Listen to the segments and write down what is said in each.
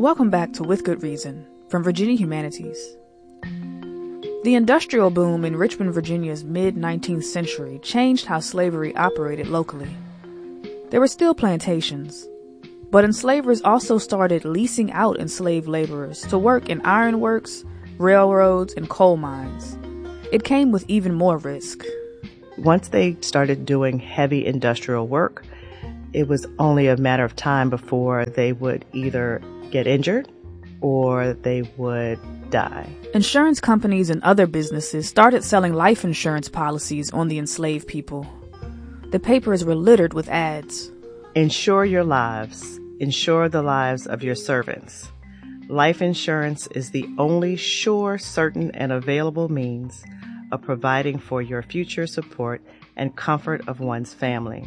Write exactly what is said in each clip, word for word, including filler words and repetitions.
Welcome back to With Good Reason from Virginia Humanities. The industrial boom in Richmond, Virginia's mid-nineteenth century changed how slavery operated locally. There were still plantations, but enslavers also started leasing out enslaved laborers to work in ironworks, railroads, and coal mines. It came with even more risk. Once they started doing heavy industrial work, it was only a matter of time before they would either get injured or they would die. Insurance companies and other businesses started selling life insurance policies on the enslaved people. The papers were littered with ads. Insure your lives. Insure the lives of your servants. Life insurance is the only sure, certain, and available means of providing for your future support and comfort of one's family.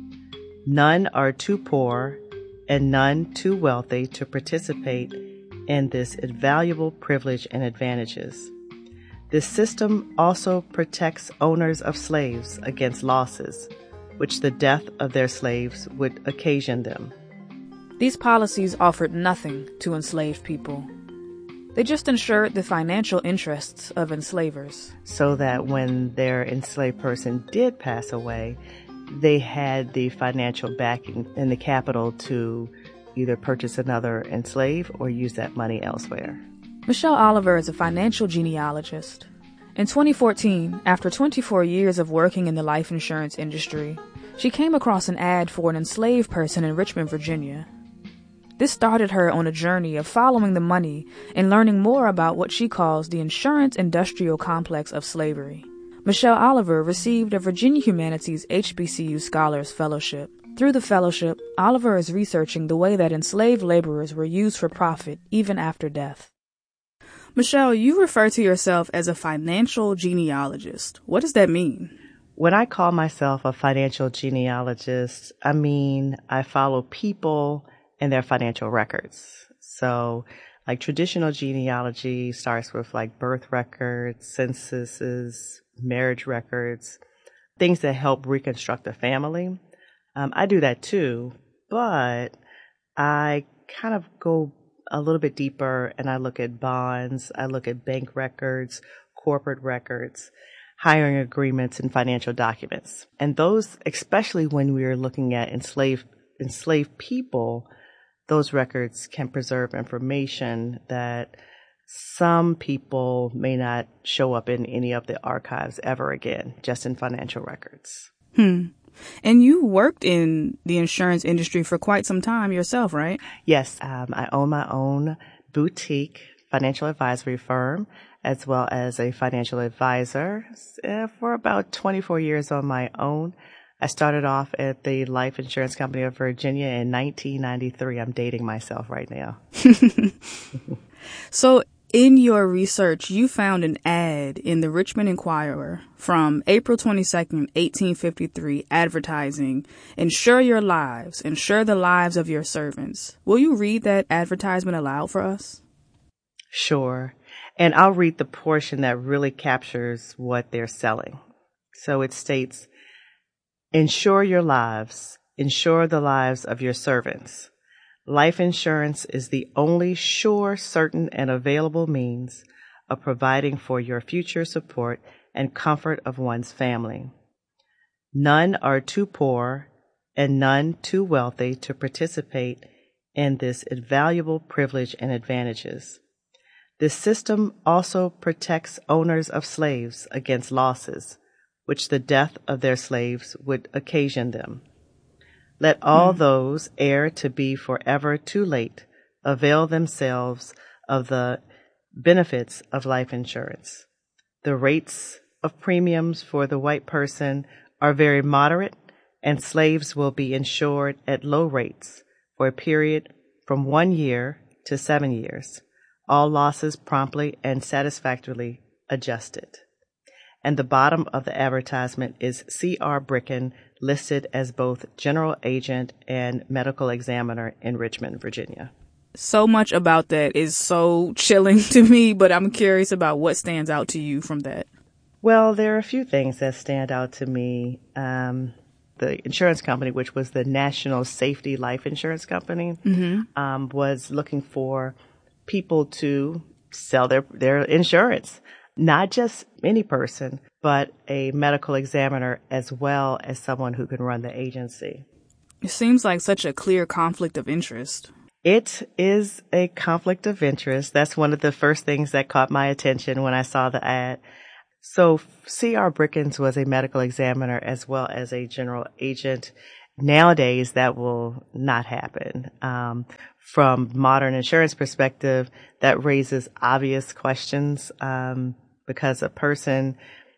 None are too poor and none too wealthy to participate in this invaluable privilege and advantages. This system also protects owners of slaves against losses, which the death of their slaves would occasion them. These policies offered nothing to enslaved people. They just ensured the financial interests of enslavers. So that when their enslaved person did pass away, they had the financial backing and the capital to either purchase another enslaved or use that money elsewhere. Michelle Oliver is a financial genealogist. In twenty fourteen, after twenty-four years of working in the life insurance industry, she came across an ad for an enslaved person in Richmond, Virginia. This started her on a journey of following the money and learning more about what she calls the insurance industrial complex of slavery. Michelle Oliver received a Virginia Humanities H B C U Scholars Fellowship. Through the fellowship, Oliver is researching the way that enslaved laborers were used for profit even after death. Michelle, you refer to yourself as a financial genealogist. What does that mean? When I call myself a financial genealogist, I mean I follow people and their financial records. So like traditional genealogy starts with like birth records, censuses, marriage records, things that help reconstruct a family. Um, I do that too, but I kind of go a little bit deeper and I look at bonds, I look at bank records, corporate records, hiring agreements, and financial documents. And those, especially when we are looking at enslaved enslaved people, those records can preserve information that some people may not show up in any of the archives ever again, just in financial records. Hmm. And you worked in the insurance industry for quite some time yourself, right? Yes. Um, I own my own boutique financial advisory firm, as well as a financial advisor uh, for about twenty-four years on my own. I started off at the Life Insurance Company of Virginia in nineteen ninety-three. I'm dating myself right now. So in your research, you found an ad in the Richmond Enquirer from April twenty-second, eighteen fifty-three, advertising, "Insure your lives, insure the lives of your servants." Will you read that advertisement aloud for us? Sure. And I'll read the portion that really captures what they're selling. So it states, "Insure your lives, insure the lives of your servants. Life insurance is the only sure, certain, and available means of providing for your future support and comfort of one's family. None are too poor and none too wealthy to participate in this invaluable privilege and advantages. This system also protects owners of slaves against losses, which the death of their slaves would occasion them. Let all mm. those ere to be forever too late avail themselves of the benefits of life insurance. The rates of premiums for the white person are very moderate, and slaves will be insured at low rates for a period from one year to seven years, all losses promptly and satisfactorily adjusted." And the bottom of the advertisement is C R Bricken, listed as both general agent and medical examiner in Richmond, Virginia. So much about that is so chilling to me, but I'm curious about what stands out to you from that. Well, there are a few things that stand out to me. Um, the insurance company, which was the National Safety Life Insurance Company, mm-hmm. um, was looking for people to sell their, their insurance. Not just any person, but a medical examiner as well as someone who can run the agency. It seems like such a clear conflict of interest. It is a conflict of interest. That's one of the first things that caught my attention when I saw the ad. So C R. Brickens was a medical examiner as well as a general agent. Nowadays, that will not happen. Um, from modern insurance perspective, that raises obvious questions um, because a person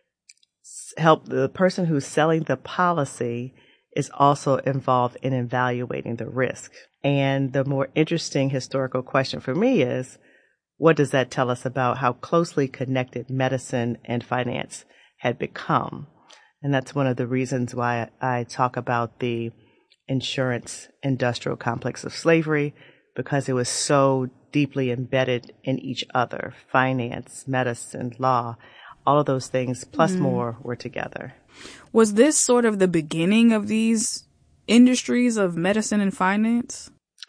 help the person who's selling the policy is also involved in evaluating the risk. And the more interesting historical question for me is, what does that tell us about how closely connected medicine and finance had become? And that's one of the reasons why I talk about the insurance industrial complex of slavery, because it was so deeply embedded in each other. Finance, medicine, law, all of those things, plus mm. more, were together. Was this sort of the beginning of these industries of medicine and finance?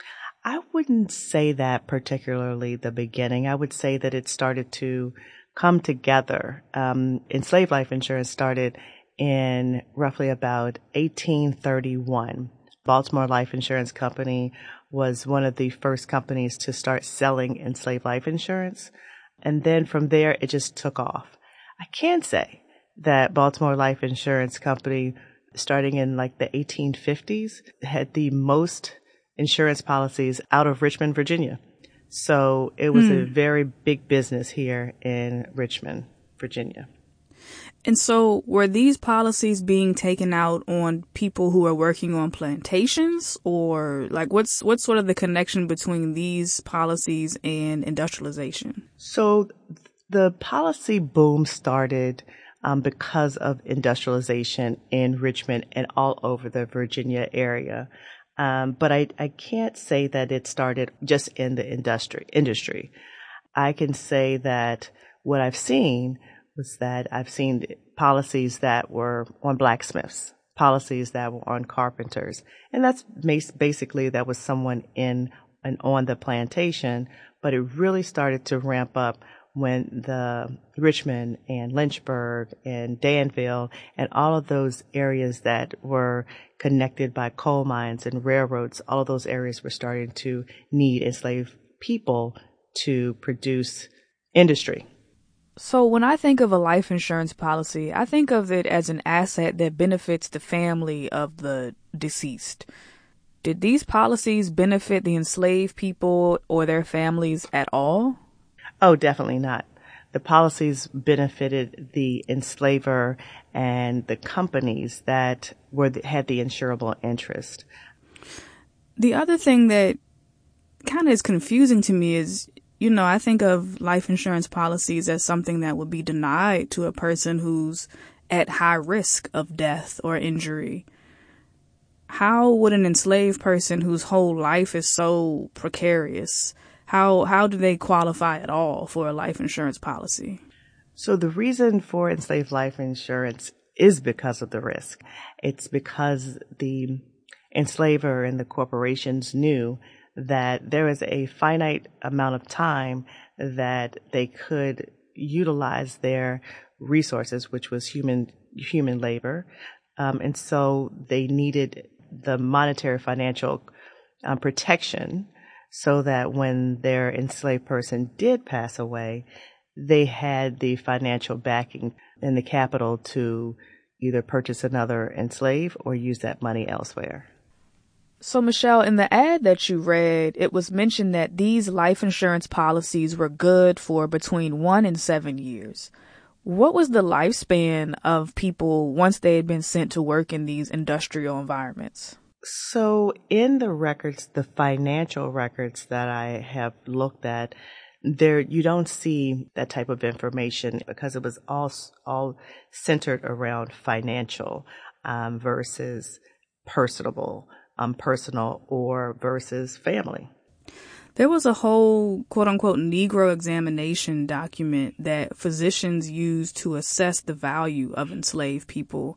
I wouldn't say that particularly the beginning. I would say that it started to come together. Um, enslaved life insurance started in roughly about eighteen thirty-one. Baltimore Life Insurance Company was one of the first companies to start selling enslaved life insurance. And then from there, it just took off. I can say that Baltimore Life Insurance Company, starting in like the eighteen fifties, had the most insurance policies out of Richmond, Virginia. So it was mm. a very big business here in Richmond, Virginia. And so were these policies being taken out on people who are working on plantations, or like what's what's sort of the connection between these policies and industrialization? So the policy boom started um, because of industrialization in Richmond and all over the Virginia area. Um, but I, I can't say that it started just in the industry industry. I can say that what I've seen was that I've seen policies that were on blacksmiths, policies that were on carpenters. And that's basically that was someone in and on the plantation, but it really started to ramp up when the Richmond and Lynchburg and Danville and all of those areas that were connected by coal mines and railroads, all of those areas were starting to need enslaved people to produce industry. So when I think of a life insurance policy, I think of it as an asset that benefits the family of the deceased. Did these policies benefit the enslaved people or their families at all? Oh, definitely not. The policies benefited the enslaver and the companies that were had the insurable interest. The other thing that kind of is confusing to me is, you know, I think of life insurance policies as something that would be denied to a person who's at high risk of death or injury. How would an enslaved person whose whole life is so precarious, how how do they qualify at all for a life insurance policy? So the reason for enslaved life insurance is because of the risk. It's because the enslaver and the corporations knew that there is a finite amount of time that they could utilize their resources, which was human human labor. Um, and so they needed the monetary financial um, protection so that when their enslaved person did pass away, they had the financial backing and the capital to either purchase another enslaved or use that money elsewhere. So, Michelle, in the ad that you read, it was mentioned that these life insurance policies were good for between one and seven years. What was the lifespan of people once they had been sent to work in these industrial environments? So in the records, the financial records that I have looked at, there you don't see that type of information because it was all all centered around financial um, versus personable. Um, personal or versus family. There was a whole quote unquote Negro examination document that physicians used to assess the value of enslaved people.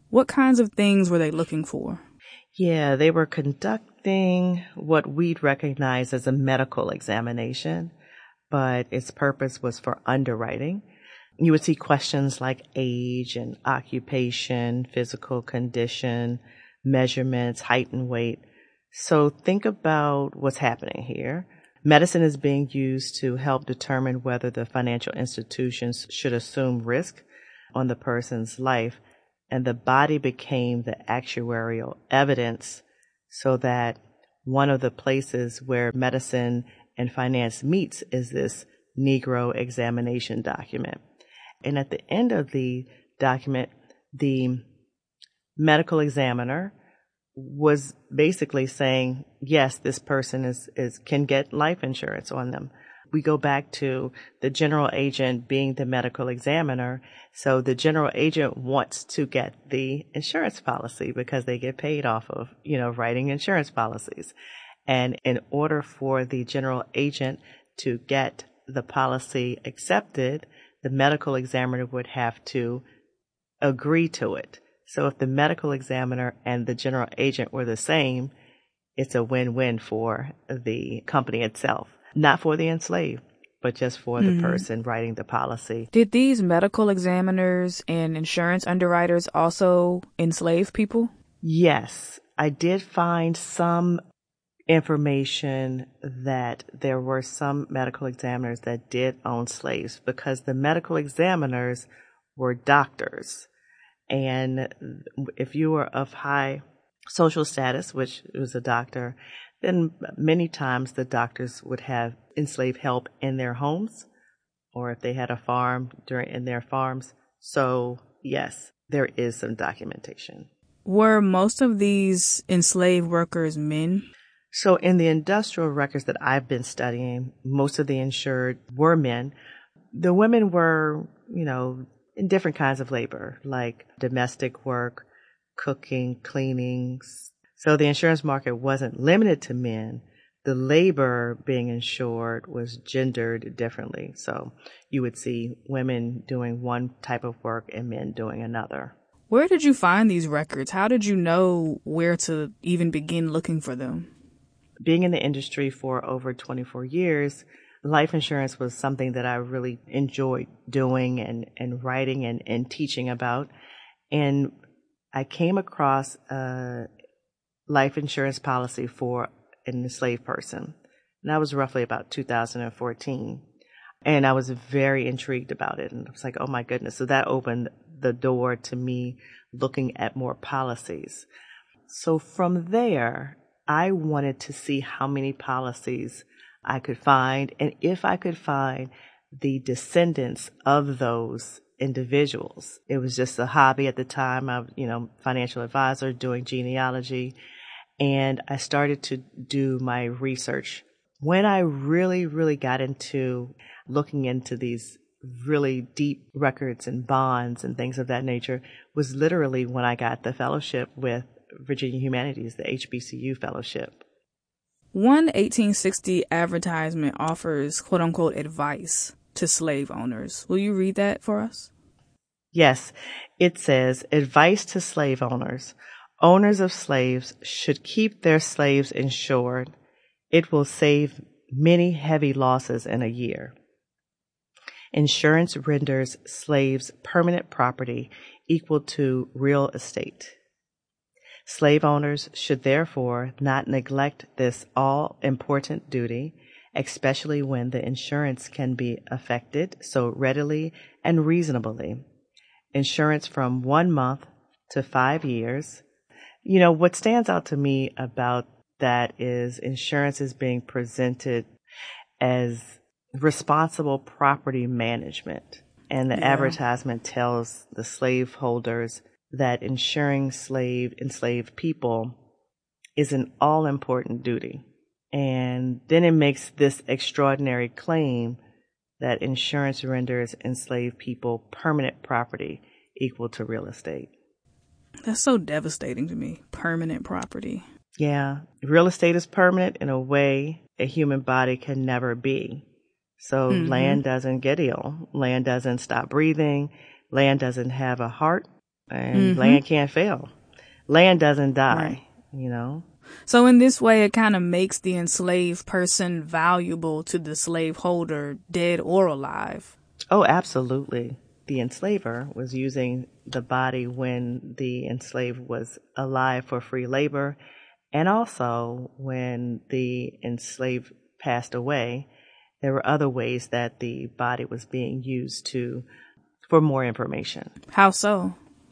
What kinds of things were they looking for? Yeah, they were conducting what we'd recognize as a medical examination, but its purpose was for underwriting. You would see questions like age and occupation, physical condition, measurements, height and weight. So think about what's happening here. Medicine is being used to help determine whether the financial institutions should assume risk on the person's life, and the body became the actuarial evidence, so that one of the places where medicine and finance meets is this Negro examination document. And at the end of the document, the medical examiner was basically saying, yes, this person is, is can get life insurance on them. We go back to the general agent being the medical examiner. So the general agent wants to get the insurance policy because they get paid off of, you know, writing insurance policies. And in order for the general agent to get the policy accepted, the medical examiner would have to agree to it. So if the medical examiner and the general agent were the same, it's a win-win for the company itself. Not for the enslaved, but just for the mm-hmm. person writing the policy. Did these medical examiners and insurance underwriters also enslave people? Yes, I did find some information that there were some medical examiners that did own slaves, because the medical examiners were doctors. And if you were of high social status, which was a doctor, then many times the doctors would have enslaved help in their homes, or if they had a farm, during in their farms. So yes, there is some documentation. Were most of these enslaved workers men? So in the industrial records that I've been studying, most of the insured were men. The women were, you know, in different kinds of labor, like domestic work, cooking, cleaning. So the insurance market wasn't limited to men. The labor being insured was gendered differently. So you would see women doing one type of work and men doing another. Where did you find these records? How did you know where to even begin looking for them? Being in the industry for over twenty-four years, life insurance was something that I really enjoyed doing and, and writing and, and teaching about. And I came across a life insurance policy for an enslaved person. And that was roughly about two thousand fourteen. And I was very intrigued about it. And I was like, oh my goodness. So that opened the door to me looking at more policies. So from there, I wanted to see how many policies I could find, and if I could find the descendants of those individuals. It was just a hobby at the time. I was, you know, financial advisor doing genealogy, and I started to do my research. When I really, really got into looking into these really deep records and bonds and things of that nature was literally when I got the fellowship with Virginia Humanities, the H B C U fellowship. One eighteen sixty advertisement offers quote-unquote advice to slave owners. Will you read that for us? Yes. It says, advice to slave owners. Owners of slaves should keep their slaves insured. It will save many heavy losses in a year. Insurance renders slaves permanent property equal to real estate. Slave owners should therefore not neglect this all-important duty, especially when the insurance can be effected so readily and reasonably. Insurance from one month to five years. You know, what stands out to me about that is insurance is being presented as responsible property management. And the yeah. advertisement tells the slaveholders that insuring slave enslaved people is an all-important duty. And then it makes this extraordinary claim that insurance renders enslaved people permanent property equal to real estate. That's so devastating to me. Permanent property. Yeah. Real estate is permanent in a way a human body can never be. So mm-hmm. land doesn't get ill. Land doesn't stop breathing. Land doesn't have a heart. and Mm-hmm. land can't fail. Land doesn't die, Right. you know. So in this way, it kind of makes the enslaved person valuable to the slaveholder, dead or alive. Oh, absolutely. The enslaver was using the body when the enslaved was alive for free labor, and also when the enslaved passed away, there were other ways that the body was being used to for more information. How so?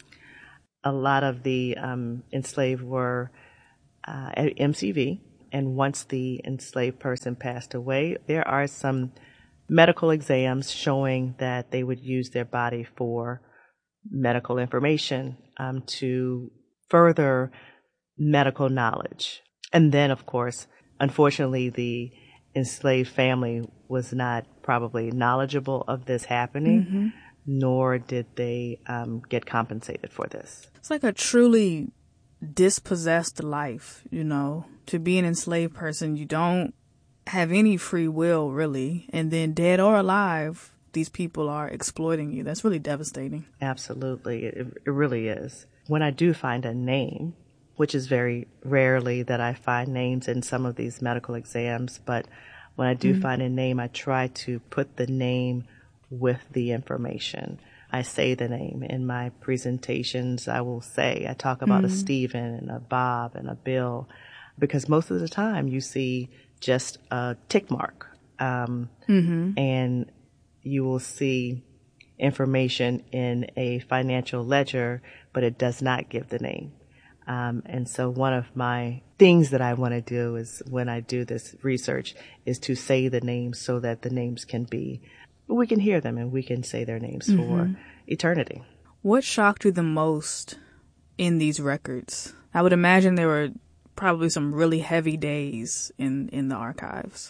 A lot of the um, enslaved were uh, at M C V, and once the enslaved person passed away, there are some medical exams showing that they would use their body for medical information um, to further medical knowledge. And then, of course, unfortunately, the enslaved family was not probably knowledgeable of this happening, Mm-hmm. nor did they um, get compensated for this. It's like a truly dispossessed life, you know. To be an enslaved person, you don't have any free will, really. And then dead or alive, these people are exploiting you. That's really devastating. Absolutely. It, it really is. When I do find a name, which is very rarely that I find names in some of these medical exams, but when I do mm-hmm. find a name, I try to put the name with the information. I say the name in my presentations. I will say, I talk about mm-hmm. a Stephen and a Bob and a Bill, because most of the time you see just a tick mark. Um, mm-hmm. And you will see information in a financial ledger, but it does not give the name. Um, and so one of my things that I want to do is when I do this research is to say the names so that the names can be, we can hear them and we can say their names mm-hmm. for eternity. What shocked you the most in these records? I would imagine there were probably some really heavy days in, in the archives.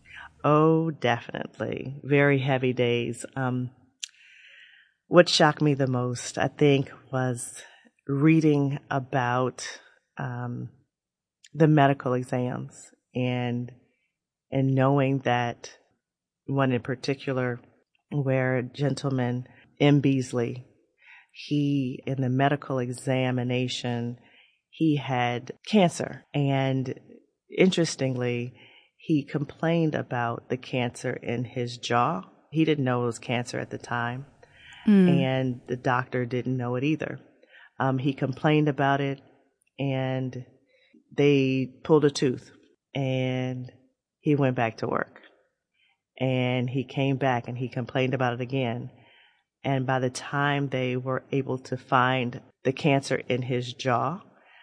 Oh, definitely. Very heavy days. Um, what shocked me the most, I think, was reading about um, the medical exams and and knowing that one in particular where a gentleman, M. Beasley, he, in the medical examination, he had cancer. And interestingly, he complained about the cancer in his jaw. He didn't know it was cancer at the time, mm. and the doctor didn't know it either. Um, he complained about it, and they pulled a tooth, and he went back to work. And he came back, and he complained about it again. And by the time they were able to find the cancer in his jaw,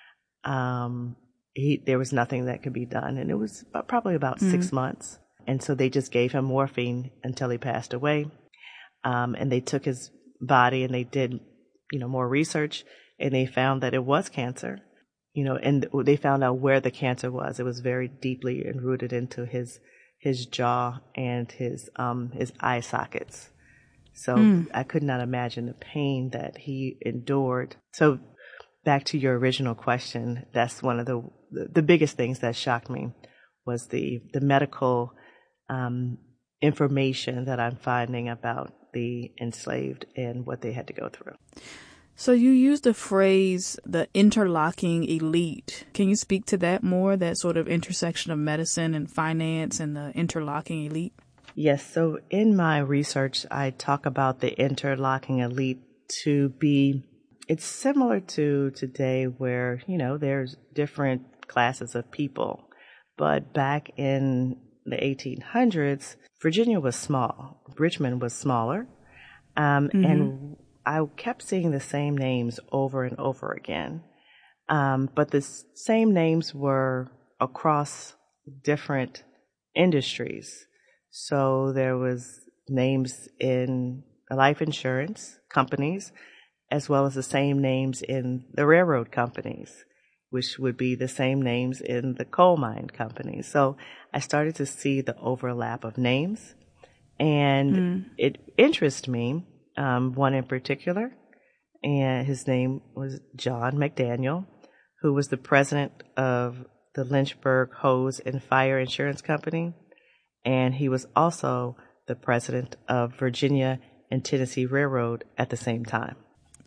um, he, there was nothing that could be done. And it was about, probably about mm-hmm. six months. And so they just gave him morphine until he passed away. Um, and they took his body and they did, you know, more research. And they found that it was cancer, you know, and they found out where the cancer was. It was very deeply enrooted into his his jaw and his um his eye sockets. So mm. I could not imagine the pain that he endured. So back to your original question, that's one of the the biggest things that shocked me was the the medical um, information that I'm finding about the enslaved and what they had to go through. So you used the phrase, the interlocking elite. Can you speak to that more, that sort of intersection of medicine and finance and the interlocking elite? Yes. So in my research, I talk about the interlocking elite to be, it's similar to today where, you know, there's different classes of people. But back in the eighteen hundreds, Virginia was small. Richmond was smaller. Um, mm-hmm. And I kept seeing the same names over and over again. Um, but the same names were across different industries. So there was names in life insurance companies, as well as the same names in the railroad companies, which would be the same names in the coal mine companies. So I started to see the overlap of names, and mm. it interested me. Um, one in particular, and his name was John McDaniel, who was the president of the Lynchburg Hose and Fire Insurance Company, and he was also the president of Virginia and Tennessee Railroad at the same time.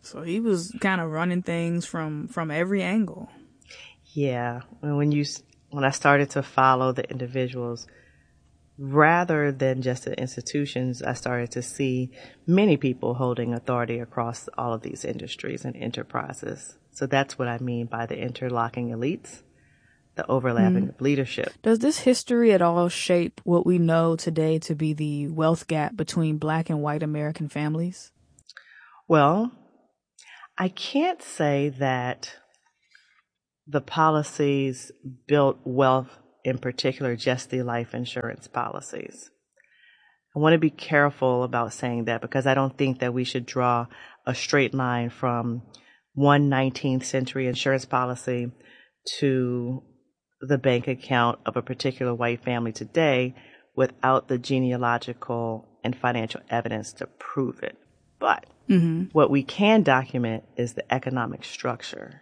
So he was kind of running things from, from every angle. Yeah. When you, when I started to follow the individuals, rather than just the institutions, I started to see many people holding authority across all of these industries and enterprises. So that's what I mean by the interlocking elites, the overlapping mm. of leadership. Does this history at all shape what we know today to be the wealth gap between Black and white American families? Well, I can't say that the policies built wealth, in particular, just the life insurance policies. I want to be careful about saying that because I don't think that we should draw a straight line from one nineteenth century insurance policy to the bank account of a particular white family today without the genealogical and financial evidence to prove it. But mm-hmm. what we can document is the economic structure.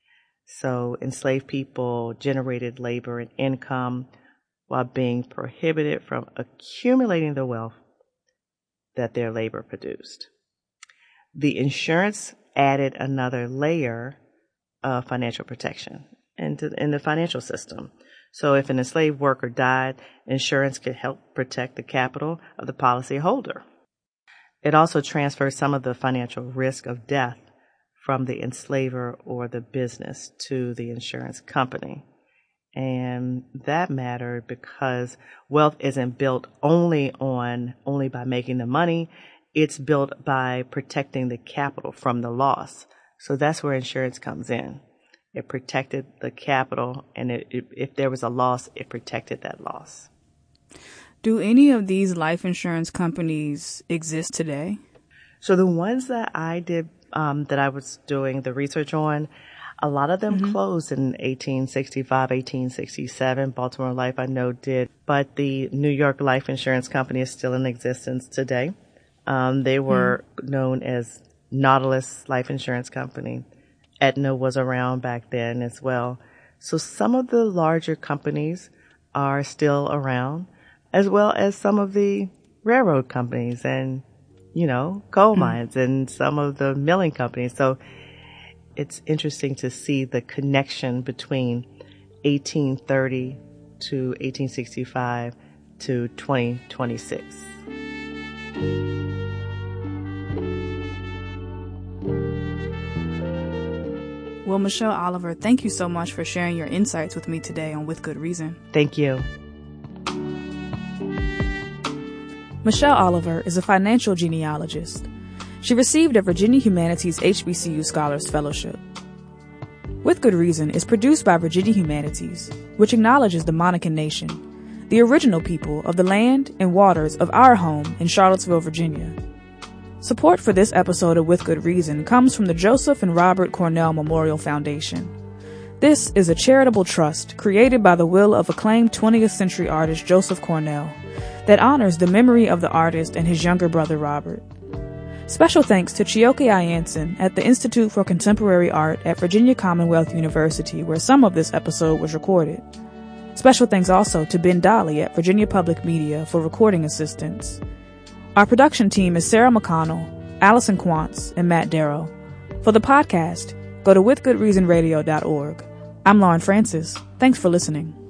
So enslaved people generated labor and income while being prohibited from accumulating the wealth that their labor produced. The insurance added another layer of financial protection into in the financial system. So if an enslaved worker died, insurance could help protect the capital of the policyholder. It also transferred some of the financial risk of death from the enslaver or the business to the insurance company. And that mattered because wealth isn't built only on, only by making the money. It's built by protecting the capital from the loss. So that's where insurance comes in. It protected the capital, and it, it, if there was a loss, it protected that loss. Do any of these life insurance companies exist today? So the ones that I did, um, that I was doing the research on, a lot of them mm-hmm. closed in eighteen sixty-five, eighteen sixty-seven. Baltimore Life, I know, did. But the New York Life Insurance Company is still in existence today. Um, they were mm-hmm. known as Nautilus Life Insurance Company. Aetna was around back then as well. So some of the larger companies are still around, as well as some of the railroad companies and, you know, coal mines mm. and some of the milling companies. So it's interesting to see the connection between eighteen thirty to eighteen sixty-five to twenty twenty-six. Well, Michelle Oliver, thank you so much for sharing your insights with me today on With Good Reason. Thank you. Michelle Oliver is a financial genealogist. She received a Virginia Humanities H B C U Scholars Fellowship. With Good Reason is produced by Virginia Humanities, which acknowledges the Monacan Nation, the original people of the land and waters of our home in Charlottesville, Virginia. Support for this episode of With Good Reason comes from the Joseph and Robert Cornell Memorial Foundation. This is a charitable trust created by the will of acclaimed twentieth century artist Joseph Cornell that honors the memory of the artist and his younger brother Robert. Special thanks to Chioke Ayanson at the Institute for Contemporary Art at Virginia Commonwealth University, where some of this episode was recorded. Special thanks also to Ben Dolly at Virginia Public Media for recording assistance. Our production team is Sarah McConnell, Allison Quantz, and Matt Darrow. For the podcast, go to with good reason radio dot org. I'm Lauren Francis. Thanks for listening.